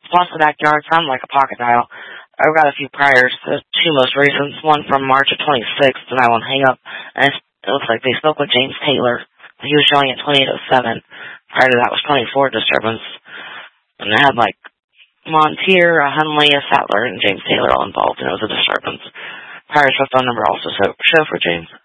plus the backyard sounded like a pocket dial. I've got a few priors, the two most recent, one from March of 26th, and I won't hang up, and it looks like they spoke with James Taylor. He was showing at 2807. Prior to that was 24 disturbance. And they had, like, Montier, a Hunley, a Sattler, and James Taylor all involved, and it was a disturbance. Prior's phone number also show for James.